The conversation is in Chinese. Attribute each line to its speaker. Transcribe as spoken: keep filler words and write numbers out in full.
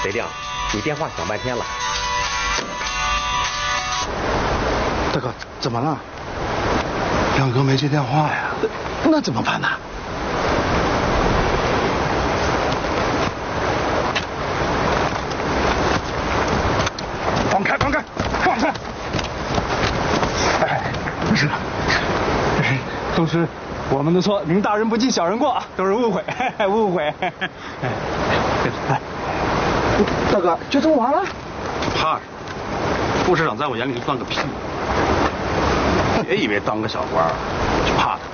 Speaker 1: 贼亮，你电话响半天了。
Speaker 2: 大哥，怎么了？亮哥没接电话呀？那怎么办呢？放开，放开，放开！哎，不是，哎，都是我们的错，您大人不计小人过，都是误会，误会。哎，大哥，就这么完了？
Speaker 3: 怕什么？副市长在我眼里就算个屁。别以为当个小官就怕他。